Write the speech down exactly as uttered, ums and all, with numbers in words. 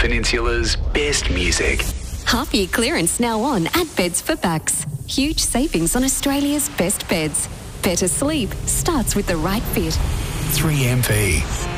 Peninsula's best music. Half year clearance now on at Beds for Bucks. Huge savings on Australia's best beds. Better sleep starts with the right fit. three M P.